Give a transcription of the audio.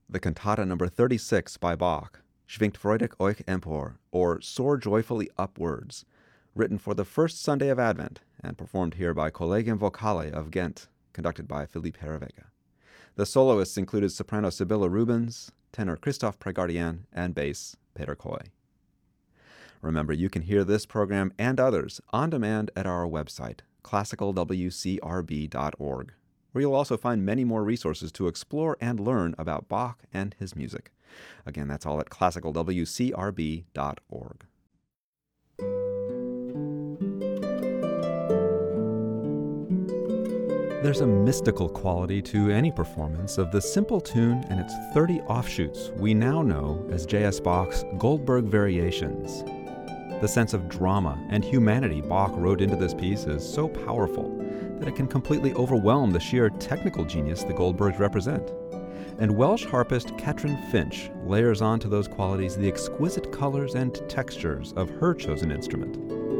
the cantata number 36 by Bach, Schwingt freudig euch empor, or Soar Joyfully Upwards, written for the first Sunday of Advent and performed here by Collegium Vocale of Ghent, conducted by Philippe Herreweghe. The soloists included soprano Sibylla Rubens, tenor Christophe Prégardien, and bass Peter Coy. Remember, you can hear this program and others on demand at our website, classicalwcrb.org, where you'll also find many more resources to explore and learn about Bach and his music. Again, that's all at classicalwcrb.org. There's a mystical quality to any performance of the simple tune and its 30 offshoots we now know as J.S. Bach's Goldberg Variations. The sense of drama and humanity Bach wrote into this piece is so powerful that it can completely overwhelm the sheer technical genius the Goldbergs represent. And Welsh harpist Catrin Finch layers onto those qualities the exquisite colors and textures of her chosen instrument.